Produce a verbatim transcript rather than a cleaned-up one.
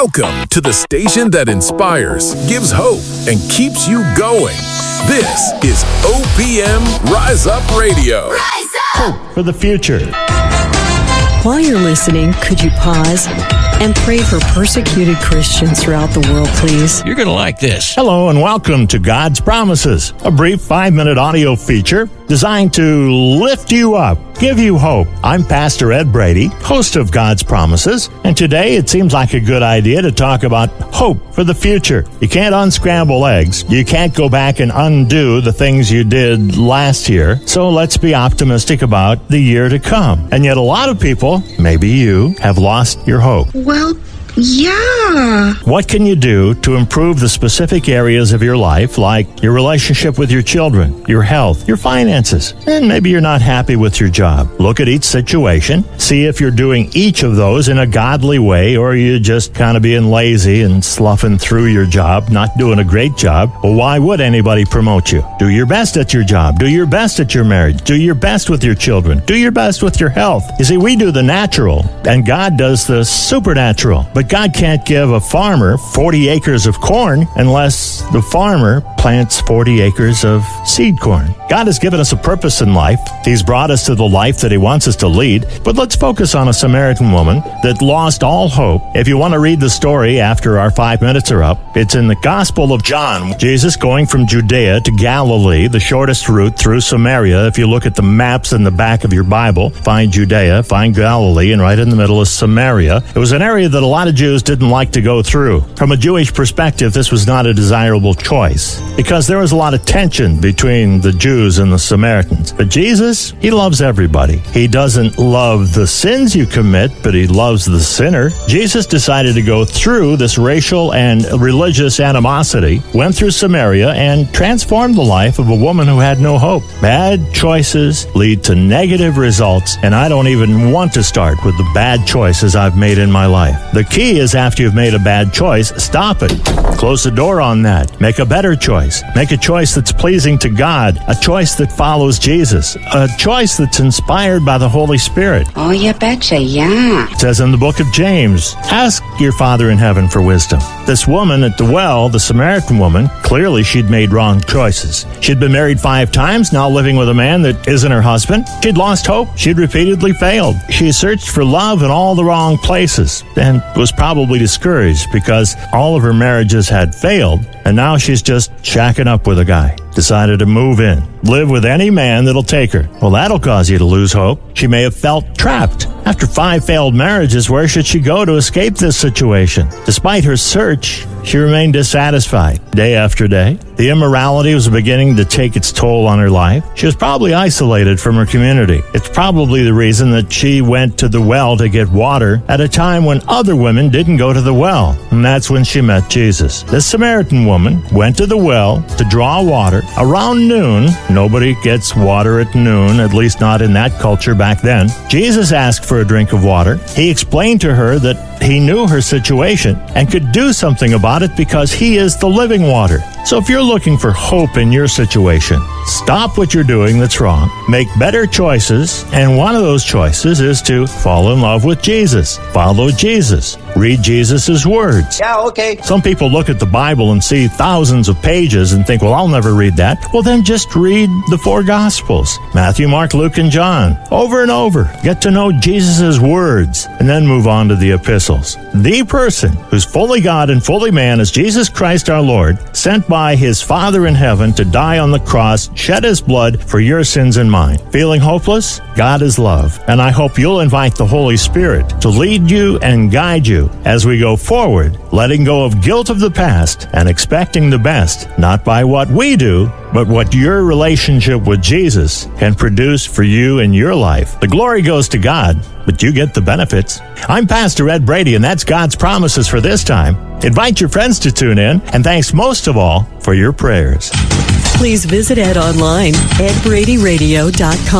Welcome to the station that inspires, gives hope, and keeps you going. This is O P M Rise Up Radio. Rise up! Hope for the future. While you're listening, could you pause and pray for persecuted Christians throughout the world, please? You're going to like this. Hello and welcome to God's Promises, a brief five-minute audio feature designed to lift you up, give you hope. I'm Pastor Ed Brady, host of God's Promises, and today it seems like a good idea to talk about hope for the future. You can't unscramble eggs. You can't go back and undo the things you did last year, so let's be optimistic about the year to come. And yet a lot of people, maybe you, have lost your hope. Well, yeah. What can you do to improve the specific areas of your life, like your relationship with your children, your health, your finances, and maybe you're not happy with your job? Look at each situation, see if you're doing each of those in a godly way, or you just kind of being lazy and sloughing through your job, not doing a great job. Well, why would anybody promote you? Do your best at your job. Do your best at your marriage. Do your best with your children. Do your best with your health. You see, we do the natural, and God does the supernatural. But God can't give a farmer forty acres of corn unless the farmer plants forty acres of seed corn. God has given us a purpose in life. He's brought us to the life that He wants us to lead. But let's focus on a Samaritan woman that lost all hope. If you want to read the story after our five minutes are up, it's in the Gospel of John. Jesus going from Judea to Galilee, the shortest route through Samaria. If you look at the maps in the back of your Bible, find Judea, find Galilee, and right in the middle is Samaria. It was an area that a lot of Jews didn't like to go through. From a Jewish perspective, this was not a desirable choice because there was a lot of tension between the Jews and the Samaritans. But Jesus, He loves everybody. He doesn't love the sins you commit, but He loves the sinner. Jesus decided to go through this racial and religious animosity, went through Samaria, and transformed the life of a woman who had no hope. Bad choices lead to negative results, and I don't even want to start with the bad choices I've made in my life. The key is after you've made a bad choice, stop it. Close the door on that. Make a better choice. Make a choice that's pleasing to God, a choice that follows Jesus, a choice that's inspired by the Holy Spirit. Oh, you betcha, yeah. It says in the book of James, ask your Father in heaven for wisdom. This woman at the well, the Samaritan woman, clearly she'd made wrong choices. She'd been married five times, now living with a man that isn't her husband. She'd lost hope. She'd repeatedly failed. She searched for love in all the wrong places and was probably discouraged because all of her marriages had failed, and now she's just shacking up with a guy. Decided to move in, live with any man that'll take her. Well, that'll cause you to lose hope. She may have felt trapped. After five failed marriages, where should she go to escape this situation? Despite her search, she remained dissatisfied day after day. The immorality was beginning to take its toll on her life. She was probably isolated from her community. It's probably the reason that she went to the well to get water at a time when other women didn't go to the well. And that's when she met Jesus. This Samaritan woman went to the well to draw water. Around noon, nobody gets water at noon, at least not in that culture back then. Jesus asked for a drink of water. He explained to her that He knew her situation and could do something about it because He is the living water. So if you're looking for hope in your situation, stop what you're doing that's wrong, make better choices, and one of those choices is to fall in love with Jesus. Follow Jesus. Read Jesus' words. Yeah, okay. Some people look at the Bible and see thousands of pages and think, well, I'll never read that. Well, then just read the four Gospels, Matthew, Mark, Luke, and John, over and over. Get to know Jesus' words, and then move on to the epistles. The person who's fully God and fully man is Jesus Christ our Lord, sent by His Father in heaven to die on the cross, shed His blood for your sins and mine. Feeling hopeless? God is love, and I hope you'll invite the Holy Spirit to lead you and guide you as we go forward, letting go of guilt of the past and expecting the best, not by what we do, but what your relationship with Jesus can produce for you in your life. The glory goes to God, but you get the benefits. I'm Pastor Ed Brady, and that's God's Promises for this time. Invite your friends to tune in, and thanks most of all for your prayers. Please visit Ed online, ed brady radio dot com.